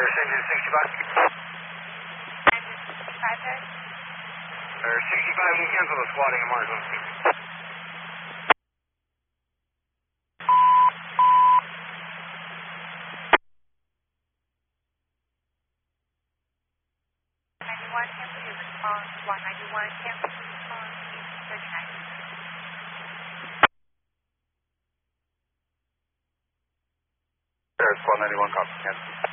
send you to 65. And 65 there? 65, can cancel the squatting and Mars 160. Cancel your response, 191, cancel your response, 39. Squad 91, copy, cancel.